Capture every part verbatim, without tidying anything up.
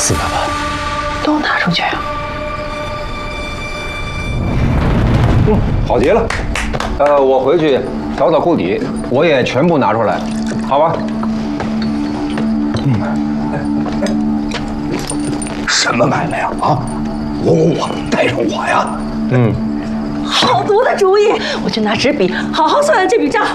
四百万， 都拿出去啊！ 嗯，好极了。呃，我回去找找库底，我也全部拿出来，好吧？ 嗯。什么买卖呀？啊，我我我，带上我呀！ 嗯。 好毒的主意！我就拿纸笔好好算算这笔账。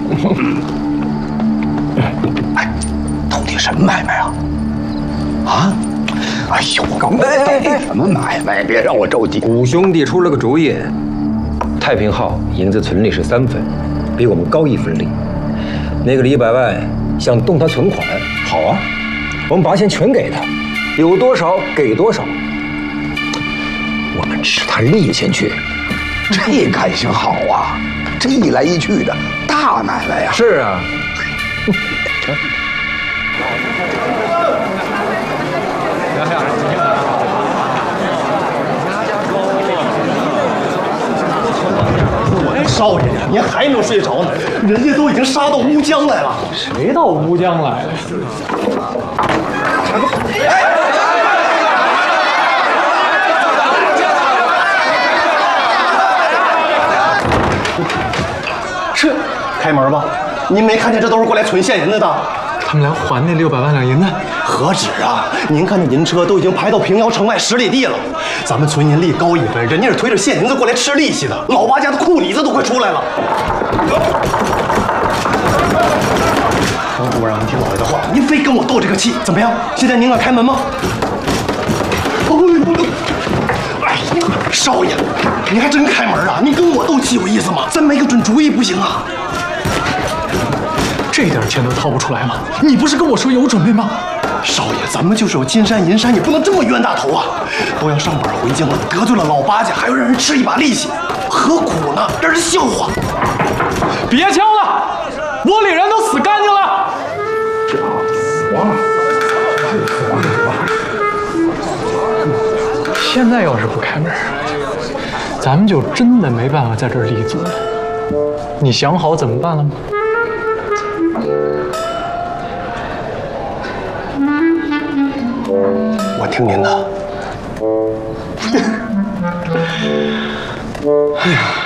哎，到底什么买卖啊？啊？哎呦，我告诉你，到底什么买卖？别让我着急。 五兄弟出了个主意，太平号银子存利是三分，比我们高一分利。那个李百万想动他存款，好啊，我们把钱全给他，有多少给多少。 我们吃他利钱去，这感情好啊！这一来一去的大买卖呀！ 是啊。 少爷呀，您还没有睡着呢，人家都已经杀到乌江来了。 谁到乌江来了？ 是，开门吧。您没看见这都是过来存现银子的？ 他们来还那六百万两银子？ 何止啊！您看那银车都已经排到平遥城外十里地了。咱们存银利高一分，人家是推着现银子过来吃利息的。老八家的库里子都快出来了。我不让您听老爷的话，您非跟我斗这个气，怎么样？现在您敢开门吗？哎呀，少爷，您还真开门啊！您跟我斗气有意思吗？咱没个准主意不行啊！ 这点钱都掏不出来吗？你不是跟我说有准备吗？ 少爷，咱们就是有金山银山，也不能这么冤大头啊！都要上本回京了，得罪了老八家，还要让人吃一把利息，何苦呢？让人笑话！ 别敲了，窝里人都死干净了。 这死光了，死光了，死光了！ 现在要是不开门，咱们就真的没办法在这儿立足了。你想好怎么办了吗？ 我听您的。 哎呀。